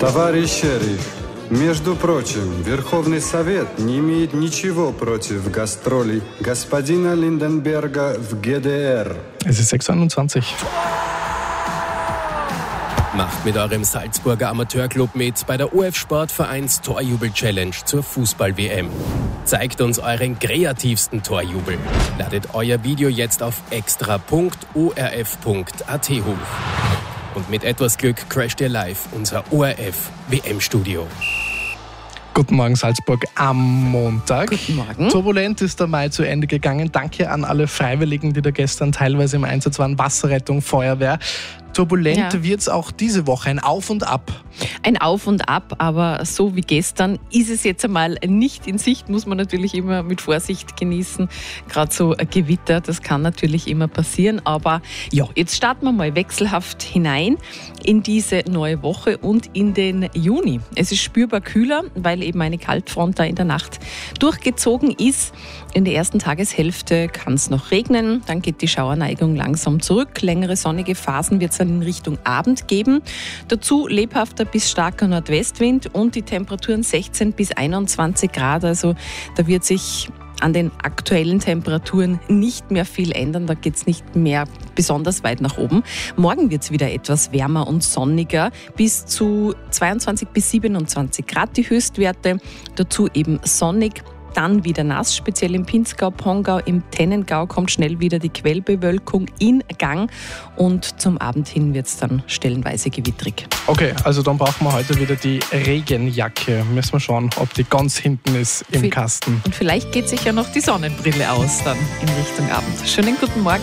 Товарищ шериф, между прочим, Верховный Совет не имеет ничего против гастролей господина Lindenberger в GDR. Es ist 6:21. Macht mit eurem Salzburger Amateurclub mit bei der OF Sportvereins Torjubel-Challenge zur Fußball-WM. Zeigt uns euren kreativsten Torjubel. Ladet euer Video jetzt auf extra.orf.at hoch. Und mit etwas Glück crasht ihr live unser ORF-WM-Studio. Guten Morgen Salzburg am Montag. Guten Morgen. Turbulent ist der Mai zu Ende gegangen. Danke an alle Freiwilligen, die da gestern teilweise im Einsatz waren. Wasserrettung, Feuerwehr. Turbulent wird's auch diese Woche, ein Auf und Ab. Ein Auf und Ab, aber so wie gestern ist es jetzt einmal nicht in Sicht, muss man natürlich immer mit Vorsicht genießen. Gerade so ein Gewitter, das kann natürlich immer passieren. Aber ja, jetzt starten wir mal wechselhaft hinein in diese neue Woche und in den Juni. Es ist spürbar kühler, weil eben eine Kaltfront da in der Nacht durchgezogen ist. In der ersten Tageshälfte kann es noch regnen, dann geht die Schauerneigung langsam zurück. Längere sonnige Phasen wird es dann in Richtung Abend geben. Dazu lebhafter bis starker Nordwestwind und die Temperaturen 16 bis 21 Grad. Also da wird sich an den aktuellen Temperaturen nicht mehr viel ändern. Da geht es nicht mehr besonders weit nach oben. Morgen wird es wieder etwas wärmer und sonniger. Bis zu 22 bis 27 Grad die Höchstwerte. Dazu eben sonnig. Dann wieder nass, speziell im Pinzgau, Pongau, im Tennengau kommt schnell wieder die Quellbewölkung in Gang und zum Abend hin wird es dann stellenweise gewittrig. Okay, also dann brauchen wir heute wieder die Regenjacke. Müssen wir schauen, ob die ganz hinten ist im Kasten. Und vielleicht geht sich ja noch die Sonnenbrille aus dann in Richtung Abend. Schönen guten Morgen.